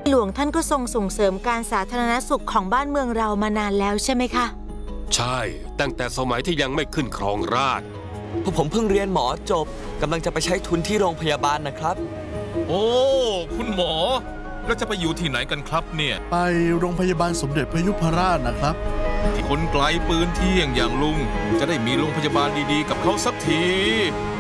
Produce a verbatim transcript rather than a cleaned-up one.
หลวงท่านก็ทรงส่งเสริมการสาธารณสุขของบ้านเมืองเรามานานแล้วใช่ไหมคะใช่ตั้งแต่สมัยที่ยังไม่ขึ้นครองราชย์พวกผมเพิ่งเรียนหมอจบกำลังจะไปใช้ทุนที่โรงพยาบาลนะครับโอ้คุณหมอแล้วจะไปอยู่ที่ไหนกันครับเนี่ยไปโรงพยาบาลสมเด็จพระยุพราชนะครับที่คนไกลปืนเที่ยงอย่างลุงจะได้มีโรงพยาบาลดีๆกับเขาสักที